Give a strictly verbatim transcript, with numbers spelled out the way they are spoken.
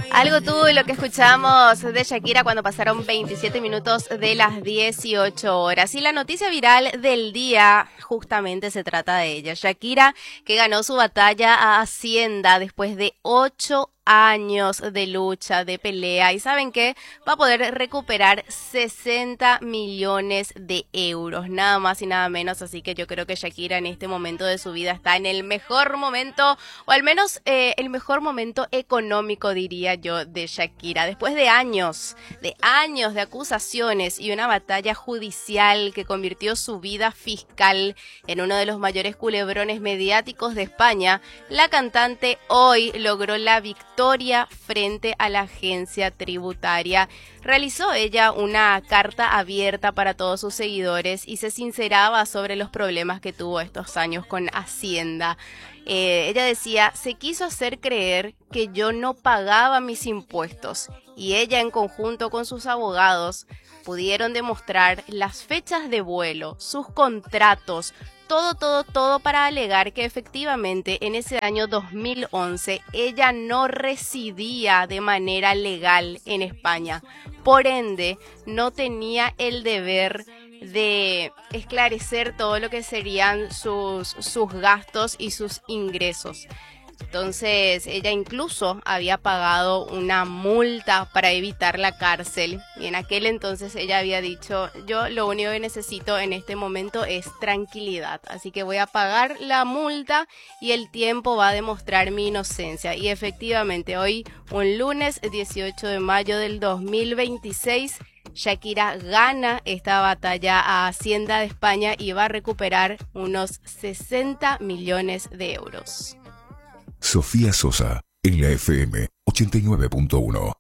Algo tuvo lo que escuchamos de Shakira cuando pasaron veintisiete minutos de las dieciocho horas. Y la noticia viral del día justamente se trata de ella. Shakira, que ganó su batalla a Hacienda después de ocho años de lucha, de pelea, y ¿saben qué? Va a poder recuperar sesenta millones de euros, nada más y nada menos. Así que yo creo que Shakira en este momento de su vida está en el mejor momento, o al menos eh, el mejor momento económico, diría yo, de Shakira. Después de años, de años de acusaciones y una batalla judicial que convirtió su vida fiscal en uno de los mayores culebrones mediáticos de España, la cantante hoy logró la victoria frente a la agencia tributaria. Realizó ella una carta abierta para todos sus seguidores y se sinceraba sobre los problemas que tuvo estos años con Hacienda. Eh, ella decía: se quiso hacer creer que yo no pagaba mis impuestos, y ella, en conjunto con sus abogados, pudieron demostrar las fechas de vuelo, sus contratos, todo, todo, todo para alegar que efectivamente en ese año dos mil once ella no residía de manera legal en España. Por ende, no tenía el deber de esclarecer todo lo que serían sus, sus gastos y sus ingresos. Entonces, ella incluso había pagado una multa para evitar la cárcel. Y en aquel entonces ella había dicho: yo lo único que necesito en este momento es tranquilidad. Así que voy a pagar la multa y el tiempo va a demostrar mi inocencia. Y efectivamente, hoy, un lunes dieciocho de mayo del dos mil veintiséis, Shakira gana esta batalla a Hacienda de España y va a recuperar unos sesenta millones de euros. Sofía Sosa, en la F M ochenta y nueve punto uno.